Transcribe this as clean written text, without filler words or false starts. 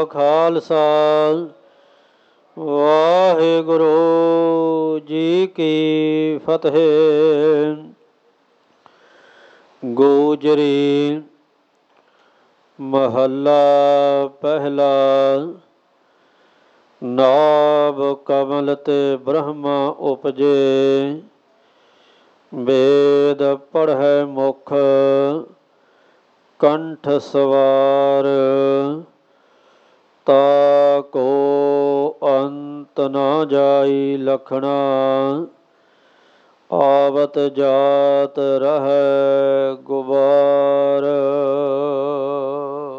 ਖਾਲਸਾ ਵਾਹਿਗੁਰੂ ਜੀ ਕੀ ਫਤਿਹ। ਗੋਜਰੀ ਮਹੱਲਾ ਪਹਿਲਾ। ਨਾਭ ਕਮਲ ਤੇ ਬ੍ਰਹਮਾ ਉਪਜੇ, ਵੇਦ ਪੜ੍ਹੈ ਮੁਖ ਕੰਠ ਸਵਾਰ। ਤਾ ਕੋ ਅੰਤ ਨਾ ਜਾਈ ਲਖਣਾ, ਆਵਤ ਜਾਤ ਰਹੈ ਗੁਬਾਰ।